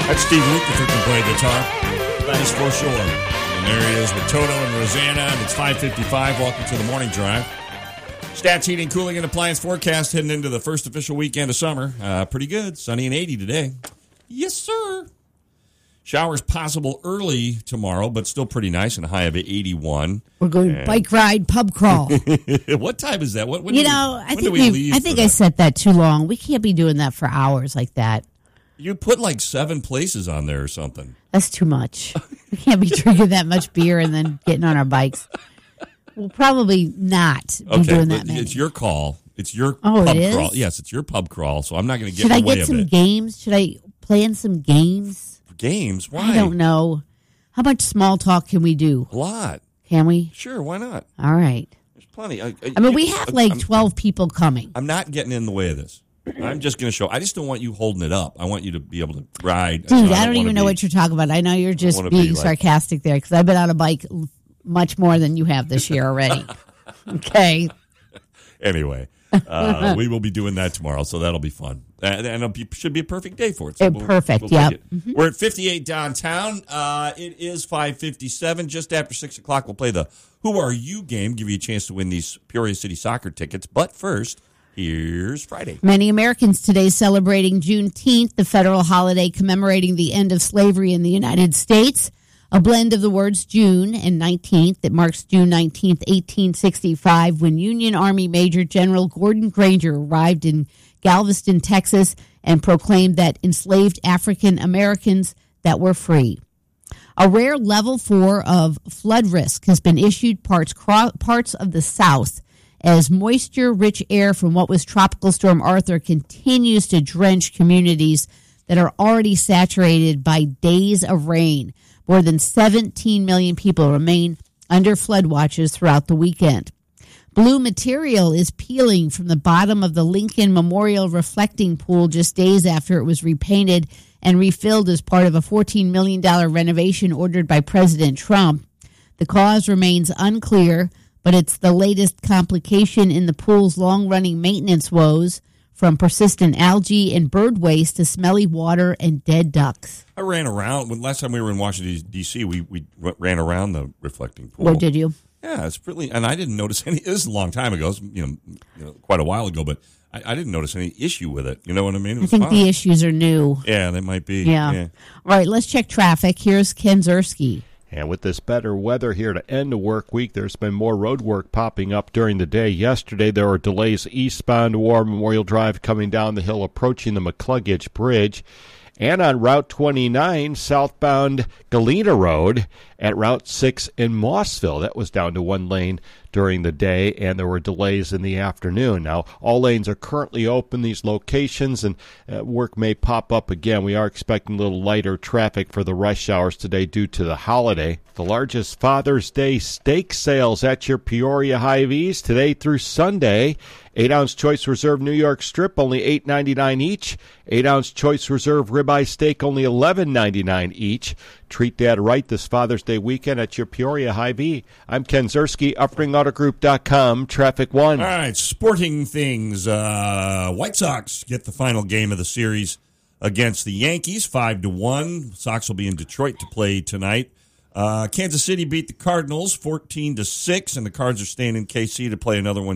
That's Steve Lukather can play guitar. That is for sure. And there he is with Toto and Rosanna, and it's 5:55. Welcome to the Morning Drive. Stats, heating, cooling, and appliance forecast heading into the first official weekend of summer. Pretty good. Sunny and 80 today. Yes, sir. Showers possible early tomorrow, but still pretty nice, and a high of 81. We're going bike ride, pub crawl. What time is that? When I do we leave? I think I set that too long. We can't be doing that for hours like that. You put like 7 places on there or something. That's too much. We can't be drinking that much beer and then getting on our bikes. We'll probably not be doing that many. It's your call. It's your pub crawl. Yes, it's your pub crawl, so I'm not going to get Should in I the way get of some it. games? Should I play in some games? Games? Why? I don't know. How much small talk can we do? A lot. Can we? Sure, why not? All right. There's plenty. I mean, we have 12 people coming. I'm not getting in the way of this. I'm just going to show. I just don't want you holding it up. I want you to be able to ride. Dude, I don't even know what you're talking about. I know you're just being sarcastic there because I've been on a bike much more than you have this year already. Okay. Anyway, we will be doing that tomorrow, so that'll be fun. And it should be a perfect day for it. So perfect, we'll yeah. Mm-hmm. We're at 58 downtown. It is 5:57. Just after 6 o'clock, we'll play the Who Are You game, give you a chance to win these Peoria City soccer tickets. But first, here's Friday. Many Americans today celebrating Juneteenth, the federal holiday commemorating the end of slavery in the United States. A blend of the words June and 19th that marks June 19th, 1865, when Union Army Major General Gordon Granger arrived in Galveston, Texas, and proclaimed that enslaved African Americans that were free. A rare level 4 of flood risk has been issued parts of the South as moisture-rich air from what was Tropical Storm Arthur continues to drench communities that are already saturated by days of rain. More than 17 million people remain under flood watches throughout the weekend. Blue material is peeling from the bottom of the Lincoln Memorial reflecting pool just days after it was repainted and refilled as part of a $14 million renovation ordered by President Trump. The cause remains unclear, but it's the latest complication in the pool's long-running maintenance woes, from persistent algae and bird waste to smelly water and dead ducks. I ran around. Last time we were in Washington, D.C., we ran around the reflecting pool. Where did you? Yeah, it's really, and I didn't notice any. This is a long time ago, it was, quite a while ago, but I didn't notice any issue with it. You know what I mean? It was I think fine. the issues are new. Yeah, they might be. Yeah. All right, let's check traffic. Here's Ken Zerski. And with this better weather here to end the work week, there's been more road work popping up during the day. Yesterday, there were delays eastbound War Memorial Drive coming down the hill approaching the McCluggage Bridge. And on Route 29, southbound Galena Road at Route 6 in Mossville. That was down to one lane during the day, and there were delays in the afternoon. Now, all lanes are currently open, these locations, and work may pop up again. We are expecting a little lighter traffic for the rush hours today due to the holiday. The largest Father's Day steak sales at your Peoria Hy-Vees today through Sunday. 8-ounce Choice Reserve New York Strip, only $8.99 each. 8-ounce Choice Reserve Ribeye Steak, only $11.99 each. Treat Dad right this Father's Day weekend at your Peoria Hy-Vee. I'm Ken Zerski, UpringAutoGroup.com, Traffic 1. All right, sporting things. White Sox get the final game of the series against the Yankees, 5-1. Sox will be in Detroit to play tonight. Kansas City beat the Cardinals 14-6, and the Cards are staying in KC to play another one